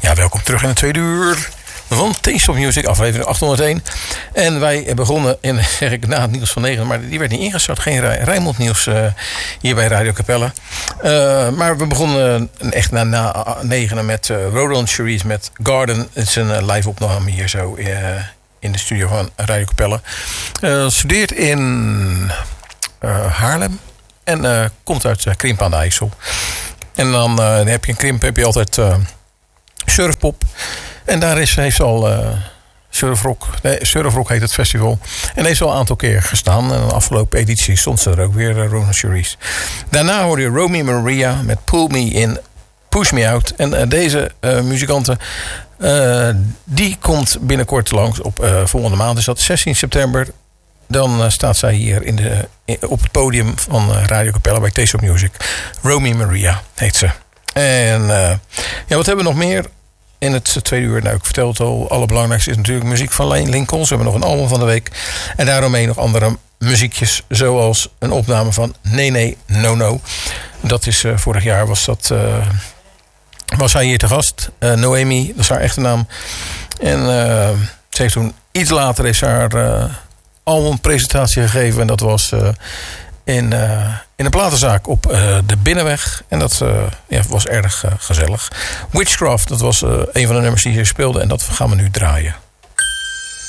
Ja, welkom terug in het tweede uur van Taste of Music, aflevering 801. En wij begonnen, zeg ik, na het nieuws van 9, maar die werd niet ingestart. Geen Rijnmond nieuws hier bij Radio Capelle. Maar we begonnen echt na 9 met Roland Cherise met Garden. Het is een live opname hier zo in de studio van Radio Capelle. Studeert in Haarlem en komt uit Krimpen aan de IJssel. En dan heb je in Krimpen heb je altijd surfpop. En daar heeft ze al Surfrock. Nee, Surfrock heet het festival. En heeft ze al een aantal keer gestaan. En de afgelopen editie stond ze er ook weer, Roland Cherise. Daarna hoorde je Romy Maria met Pull Me In, Push Me Out. En deze muzikante die komt binnenkort langs op volgende maand. Dus dat is 16 september. Dan staat zij hier op het podium van Radio Capelle bij Taste of Music. Romy Maria heet ze. En wat hebben we nog meer in het tweede uur? Nou, ik vertel het al. Het allerbelangrijkste is natuurlijk muziek van Lane Lincoln. Ze hebben nog een album van de week. En daaromheen nog andere muziekjes. Zoals een opname van Nee No No. Dat is vorig jaar was hij hier te gast. Noemi, dat is haar echte naam. En ze heeft toen iets later heeft haar albumpresentatie gegeven. En dat was in een platenzaak op de Binnenweg. En dat was erg gezellig. Witchcraft, dat was een van de nummers die hier speelde. En dat gaan we nu draaien.